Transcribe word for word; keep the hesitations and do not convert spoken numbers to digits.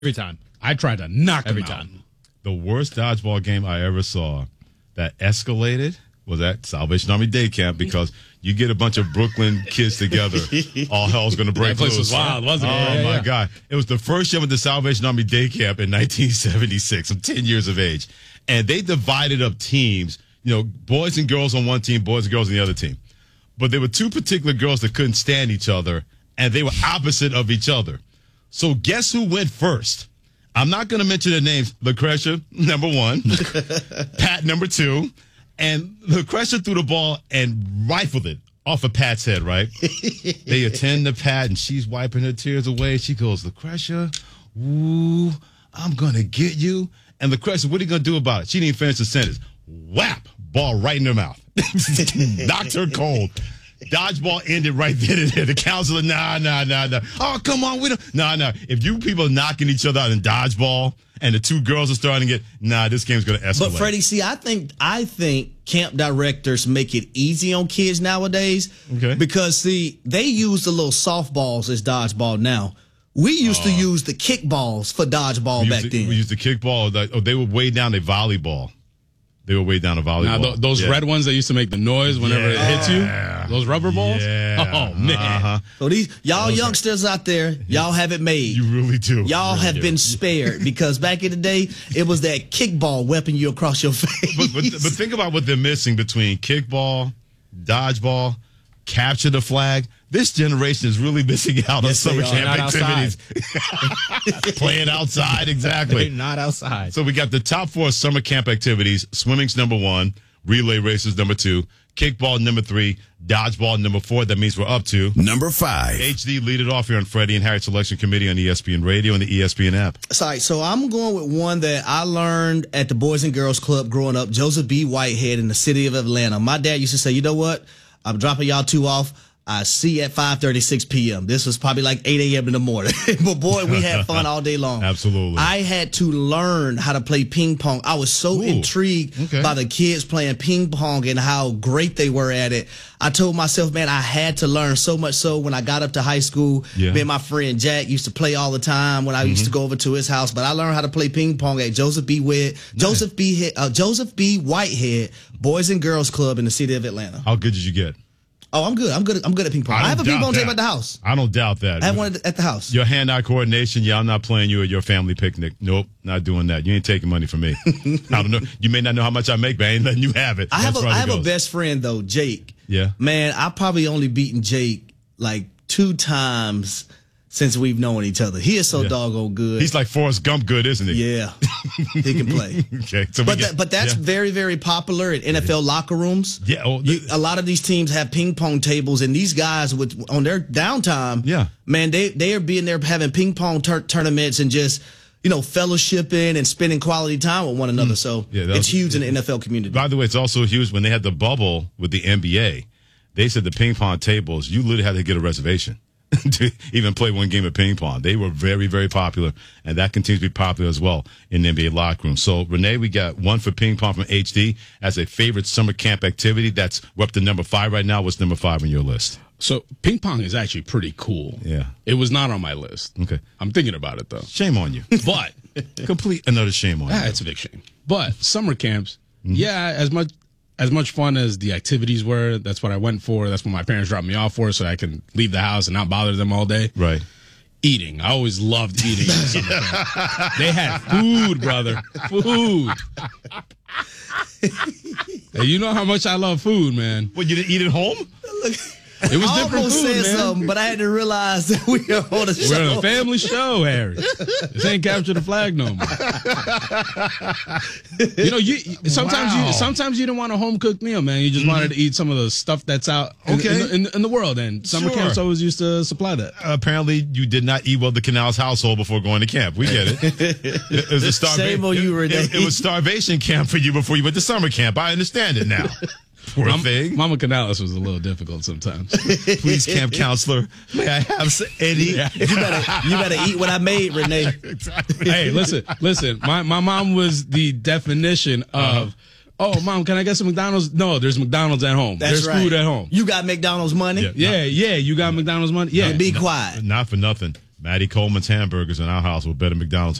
Every time. I tried to knock Every him out. time. The worst dodgeball game I ever saw that escalated was at Salvation Army Day Camp because you get a bunch of Brooklyn kids together, all hell's going to break That place loose. was wild, wasn't it? Oh, Yeah, my yeah. God. It was the first year with the Salvation Army Day Camp in nineteen seventy-six. I'm ten years of age. And they divided up teams, you know, boys and girls on one team, boys and girls on the other team. But there were two particular girls that couldn't stand each other, and they were opposite of each other. So guess who went first? I'm not going to mention their names. Lucretia, number one. Pat, number two. And Lucretia threw the ball and rifled it off of Pat's head, right? They attend to Pat, and she's wiping her tears away. She goes, Lucretia, ooh, I'm going to get you. And Lucretia, what are you going to do about it? She didn't even finish the sentence. Whap! Ball right in her mouth. Knocked her cold. Dodgeball ended right then and there. The counselor, nah, nah, nah, nah. Oh, come on, we don't. Nah, nah. If you people are knocking each other out in dodgeball and the two girls are starting to get, nah, this game's going to escalate. But Freddie, see, I think I think camp directors make it easy on kids nowadays. Okay. Because see, they use the little softballs as dodgeball now. We used uh, to use the kickballs for dodgeball back to, then. We used the kickball. Like, oh, they were way down a volleyball. They were way down a volleyball. Now, th- those yeah. red ones that used to make the noise whenever Yeah. it hits you, those rubber balls. Yeah. Oh man. Uh-huh. So these y'all youngsters out there, y'all have it made. You really do. Y'all really have do. been spared because back in the day, it was that kickball whipping you across your face. But, but, but think about what they're missing between kickball, dodgeball, capture the flag. This generation is really missing out Yes, on they summer are. camp Not activities. Playing outside, exactly. Not outside. So we got the top four summer camp activities. Swimming's number one. Relay races number two. Kickball number three. Dodgeball number four. That means we're up to Number five. H D. Lead it off here on Freddie and Harry Selection Committee on E S P N Radio and the E S P N app. Sorry, so I'm going with one that I learned at the Boys and Girls Club growing up, Joseph B. Whitehead in the city of Atlanta. My dad used to say, you know what? I'm dropping y'all two off. I see you at five thirty-six p.m. This was probably like eight a.m. in the morning. But boy, we had fun all day long. Absolutely. I had to learn how to play ping pong. I was so Ooh, intrigued okay. by the kids playing ping pong and how great they were at it. I told myself, man, I had to learn so much so when I got up to high school. Yeah. Me and my friend Jack used to play all the time when I used to go over to his house. But I learned how to play ping pong at Joseph B. Whit, Joseph B. Uh, Joseph B. Whitehead Boys and Girls Club in the city of Atlanta. How good did you get? Oh, I'm good. I'm good. I'm good at ping pong. I, don't have a ping doubt pong that. table at the house. I don't doubt that. I have one at the, at the house. Your hand-eye coordination, yeah, I'm not playing you at your family picnic. Nope, not doing that. You ain't taking money from me. I don't know. You may not know how much I make, but I ain't letting you have it. I have That's a, right I it have a goes. best friend though, Jake. Yeah. Man, I probably only beaten Jake like two times since we've known each other. He is so Yeah. doggone good. He's like Forrest Gump good, isn't he? yeah, he can play. Okay. So we But get- that, but that's yeah. very very popular in N F L locker rooms. Yeah, oh, You, the- a lot of these teams have ping pong tables, and these guys with on their downtime, Yeah. man, they they are being there having ping pong tur- tournaments and just you know fellowshipping and spending quality time with one another. So Yeah, that it's was- huge in the N F L community. By the way, it's also huge when they had the bubble with the N B A. They said the ping pong tables, you literally had to get a reservation to even play one game of ping pong. They were very, very popular, and that continues to be popular as well in the N B A locker room. So, Renee, we got one for ping pong from H D as a favorite summer camp activity. That's we're up to number five right now. What's number five on your list? So ping pong is actually pretty cool. Yeah. It was not on my list. Okay. I'm thinking about it though. Shame on you. But Complete another shame on ah, you. it's a big shame. But summer camps, Mm-hmm. yeah, as much as much fun as the activities were, that's what I went for. That's what my parents dropped me off for, so I can leave the house and not bother them all day. Right. Eating. I always loved eating. in summer camp. They had food, brother. Food. Hey, you know how much I love food, man. Well, you didn't eat at home? It was I different almost food, said man. something, but I had to realize that we are on a show. We're on a family show, Harry. This ain't capture the flag no more. You know, you sometimes Wow. you sometimes you don't want a home cooked meal, man. You just wanted to eat some of the stuff that's out in, Okay. in, the, in, the, in the world, and summer Sure. camps always used to supply that. Apparently, you did not eat well the Canals household before going to camp. We get it. It was a starva- Shame on you, Renee. It, it was starvation camp for you before you went to summer camp. I understand it now. Poor Mom- thing. Mama Canales was a little difficult sometimes. Please, camp counselor, may I have s- any? You better, you better eat what I made, Renee. Hey, listen, listen. My my mom was the definition of, oh, mom, can I get some McDonald's? No, there's McDonald's at home. That's there's right. food at home. You got McDonald's money? Yeah. Yeah, yeah, you got McDonald's money. Yeah, Be quiet. Not for nothing. Maddie Coleman's Hamburgers in our house were better than McDonald's